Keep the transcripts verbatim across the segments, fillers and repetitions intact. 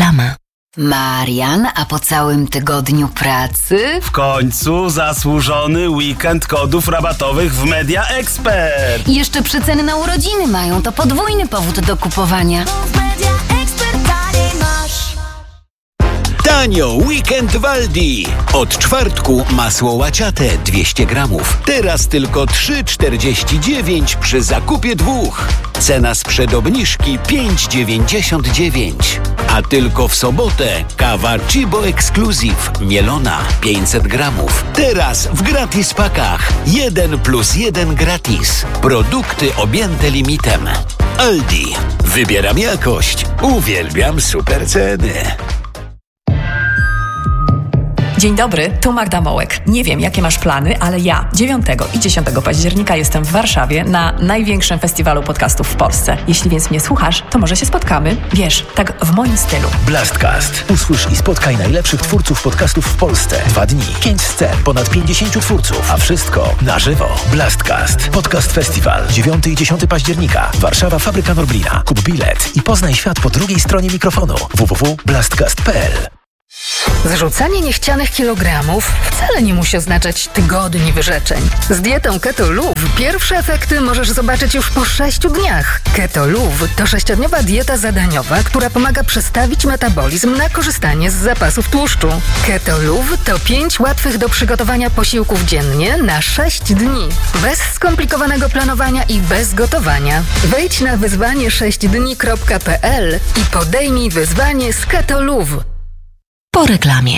Reklama. Marian, a po całym tygodniu pracy? W końcu zasłużony weekend kodów rabatowych w Media Expert. I jeszcze przeceny na urodziny mają, to podwójny powód do kupowania. Tanio weekend w Aldi. Od czwartku masło łaciate dwieście gramów. Teraz tylko trzy czterdzieści dziewięć przy zakupie dwóch. Cena sprzed obniżki pięć dziewięćdziesiąt dziewięć. A tylko w sobotę kawa Cibo Exclusive mielona pięćset gramów. Teraz w gratis pakach. jeden plus jeden gratis. Produkty objęte limitem. Aldi. Wybieram jakość. Uwielbiam super ceny. Dzień dobry, tu Magda Mołek. Nie wiem, jakie masz plany, ale ja dziewiątego i dziesiątego października jestem w Warszawie na największym festiwalu podcastów w Polsce. Jeśli więc mnie słuchasz, to może się spotkamy. Wiesz, tak w moim stylu. Blastcast. Usłysz i spotkaj najlepszych twórców podcastów w Polsce. Dwa dni, pięć scen, ponad pięćdziesięciu twórców, a wszystko na żywo. Blastcast. Podcast Festiwal. dziewiątego i dziesiątego października. Warszawa, Fabryka Norblina. Kup bilet i poznaj świat po drugiej stronie mikrofonu. w w w kropka blastcast kropka p l. Zrzucanie niechcianych kilogramów wcale nie musi oznaczać tygodni wyrzeczeń. Z dietą Keto Luv pierwsze efekty możesz zobaczyć już po sześciu dniach. Keto Luv to sześciodniowa dieta zadaniowa, która pomaga przestawić metabolizm na korzystanie z zapasów tłuszczu. Keto Luv to pięć łatwych do przygotowania posiłków dziennie na sześć dni. Bez skomplikowanego planowania i bez gotowania. Wejdź na wyzwanie sześć dni kropka p l i podejmij wyzwanie z Keto Luv. Po reklamie.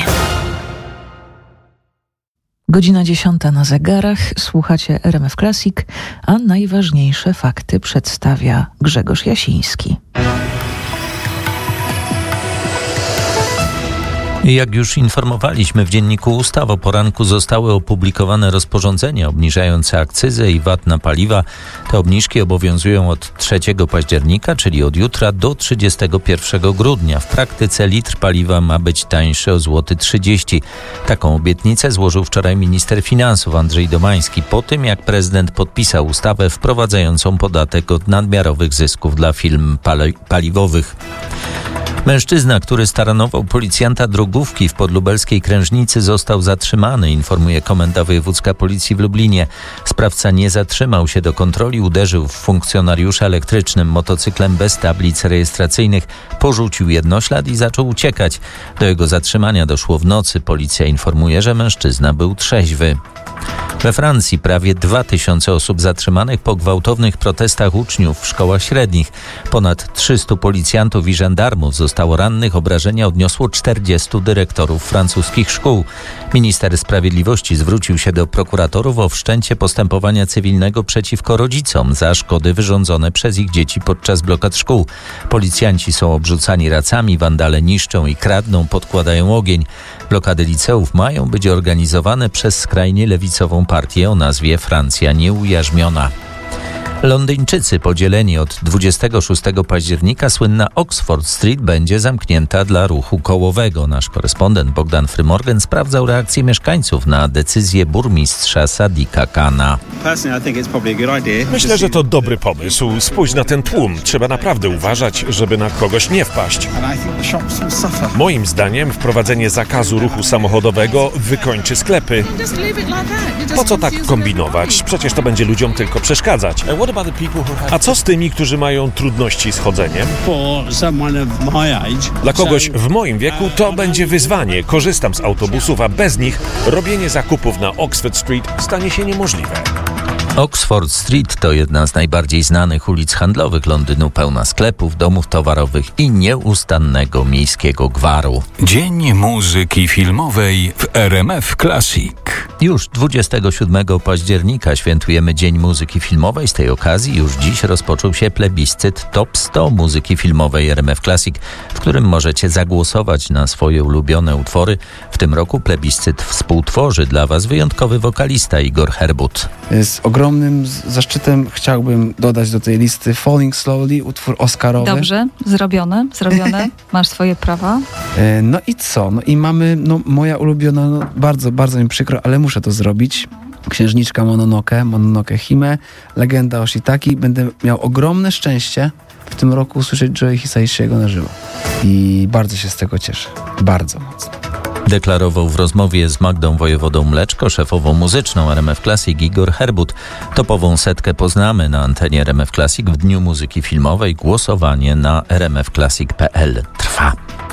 Godzina dziesiąta na zegarach, słuchacie R M F Classic, a najważniejsze fakty przedstawia Grzegorz Jasiński. Jak już informowaliśmy w Dzienniku Ustaw, o poranku zostały opublikowane rozporządzenia obniżające akcyzę i V A T na paliwa. Te obniżki obowiązują od trzeciego października, czyli od jutra do trzydziestego pierwszego grudnia. W praktyce litr paliwa ma być tańszy o złoty trzydzieści. Taką obietnicę złożył wczoraj minister finansów Andrzej Domański po tym, jak prezydent podpisał ustawę wprowadzającą podatek od nadmiarowych zysków dla firm pali- paliwowych. Mężczyzna, który staranował policjanta drogówki w podlubelskiej Krężnicy, został zatrzymany, informuje Komenda Wojewódzka Policji w Lublinie. Sprawca nie zatrzymał się do kontroli, uderzył w funkcjonariusza elektrycznym motocyklem bez tablic rejestracyjnych, porzucił jednoślad i zaczął uciekać. Do jego zatrzymania doszło w nocy. Policja informuje, że mężczyzna był trzeźwy. We Francji prawie dwa tysiące osób zatrzymanych po gwałtownych protestach uczniów w szkołach średnich. Ponad trzystu policjantów i żandarmów zostało rannych. Obrażenia odniosło czterdziestu dyrektorów francuskich szkół. Minister Sprawiedliwości zwrócił się do prokuratorów o wszczęcie postępowania cywilnego przeciwko rodzicom za szkody wyrządzone przez ich dzieci podczas blokad szkół. Policjanci są obrzucani racami, wandale niszczą i kradną, podkładają ogień. Blokady liceów mają być organizowane przez skrajnie lewicową partię o nazwie Francja Nieujarzmiona. Londyńczycy podzieleni od dwudziestego szóstego października słynna Oxford Street będzie zamknięta dla ruchu kołowego. Nasz korespondent Bogdan Frymorgan sprawdzał reakcję mieszkańców na decyzję burmistrza Sadika Khana. Myślę, że to dobry pomysł. Spójrz na ten tłum. Trzeba naprawdę uważać, żeby na kogoś nie wpaść. Moim zdaniem wprowadzenie zakazu ruchu samochodowego wykończy sklepy. Po co tak kombinować? Przecież to będzie ludziom tylko przeszkadzać. A co z tymi, którzy mają trudności z chodzeniem? Dla kogoś w moim wieku to będzie wyzwanie. Korzystam z autobusów, a bez nich robienie zakupów na Oxford Street stanie się niemożliwe. Oxford Street to jedna z najbardziej znanych ulic handlowych Londynu, pełna sklepów, domów towarowych i nieustannego miejskiego gwaru. Dzień muzyki filmowej w R M F Classic. Już dwudziestego siódmego października świętujemy Dzień Muzyki Filmowej. Z tej okazji już dziś rozpoczął się plebiscyt Top sto muzyki filmowej R M F Classic, w którym możecie zagłosować na swoje ulubione utwory. W tym roku plebiscyt współtworzy dla Was wyjątkowy wokalista Igor Herbut. Z ogromnym zaszczytem chciałbym dodać do tej listy Falling Slowly, utwór oscarowy. Dobrze, zrobione, zrobione. Masz swoje prawa. No i co? No i mamy, no moja ulubiona, no bardzo, bardzo mi przykro, ale muszę to zrobić. Księżniczka Mononoke, Mononoke Hime, legenda o Shitaki. Będę miał ogromne szczęście w tym roku usłyszeć Joey Hisaissiego na żywo. I bardzo się z tego cieszę. Bardzo mocno. Deklarował w rozmowie z Magdą Wojewodą Mleczko, szefową muzyczną R M F Classic Igor Herbut. Topową setkę poznamy na antenie R M F Classic w Dniu Muzyki Filmowej. Głosowanie na r m f classic kropka p l trwa.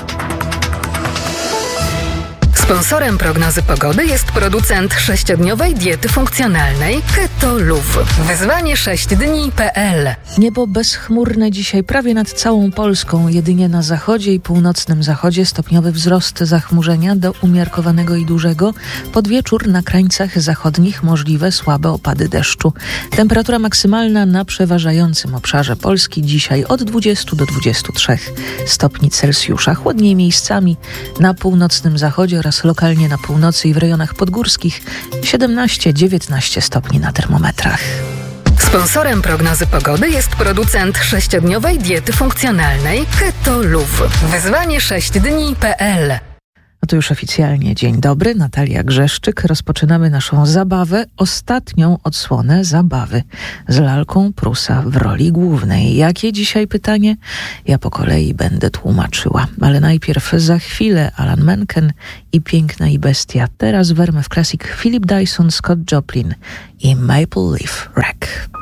Sponsorem prognozy pogody jest producent sześciodniowej diety funkcjonalnej Keto Luv. Wyzwanie sześć dni kropka p l. Niebo bezchmurne dzisiaj prawie nad całą Polską. Jedynie na zachodzie i północnym zachodzie stopniowy wzrost zachmurzenia do umiarkowanego i dużego. Pod wieczór na krańcach zachodnich możliwe słabe opady deszczu. Temperatura maksymalna na przeważającym obszarze Polski dzisiaj od dwudziestu do dwudziestu trzech stopni Celsjusza. Chłodniej miejscami na północnym zachodzie oraz lokalnie na północy i w rejonach podgórskich siedemnaście do dziewiętnastu stopni na termometrach. Sponsorem prognozy pogody jest producent sześciodniowej diety funkcjonalnej Keto Luv. Wyzwanie sześć dni kropka p l. No to już oficjalnie dzień dobry, Natalia Grzeszczyk. Rozpoczynamy naszą zabawę, ostatnią odsłonę zabawy z lalką Prusa w roli głównej. Jakie dzisiaj pytanie? Ja po kolei będę tłumaczyła. Ale najpierw za chwilę Alan Menken i Piękna i Bestia. Teraz w R M F Classic Philip Dyson, Scott Joplin i Maple Leaf Rack.